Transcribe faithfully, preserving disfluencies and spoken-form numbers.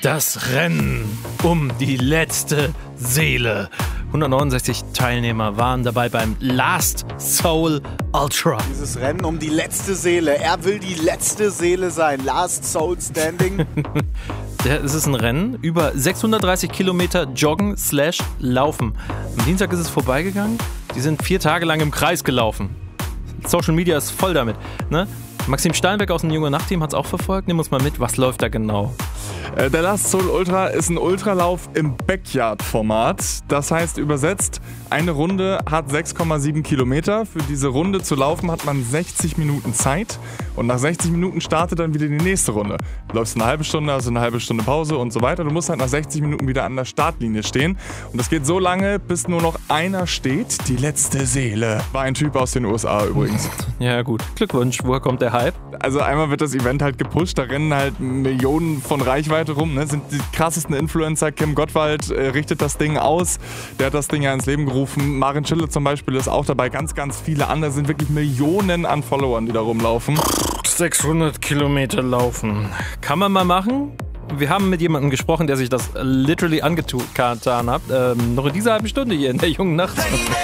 Das Rennen um die letzte Seele. hundertneunundsechzig Teilnehmer waren dabei beim Last Soul Ultra. Dieses Rennen um die letzte Seele. Er will die letzte Seele sein. Last Soul Standing. Es ist ein Rennen über sechshundertdreißig Kilometer Joggen slash Laufen. Am Dienstag ist es vorbeigegangen. Die sind vier Tage lang im Kreis gelaufen. Social Media ist voll damit. Ne? Maxim Steinbeck aus dem Junge Nacht-Team hat es auch verfolgt. Nimm uns mal mit, was läuft da genau? Der Last Soul Ultra ist ein Ultralauf im Backyard-Format. Das heißt übersetzt, eine Runde hat sechs Komma sieben Kilometer. Für diese Runde zu laufen hat man sechzig Minuten Zeit. Und nach sechzig Minuten startet dann wieder die nächste Runde. Du läufst eine halbe Stunde, also eine halbe Stunde Pause und so weiter. Du musst halt nach sechzig Minuten wieder an der Startlinie stehen. Und das geht so lange, bis nur noch einer steht. Die letzte Seele. War ein Typ aus den U S A übrigens. Ja gut, Glückwunsch. Woher kommt der Hype? Also einmal wird das Event halt gepusht. Da rennen halt Millionen von Reichweite rum. Ne? Sind die krassesten Influencer. Kim Gottwald äh, richtet das Ding aus. Der hat das Ding ja ins Leben gerufen. Maren Schille zum Beispiel ist auch dabei. Ganz, ganz viele andere. Sind wirklich Millionen an Followern, die da rumlaufen. sechshundert Kilometer laufen. Kann man mal machen? Wir haben mit jemandem gesprochen, der sich das literally angetan hat. Ähm, noch in dieser halben Stunde hier in der Jungen Nacht.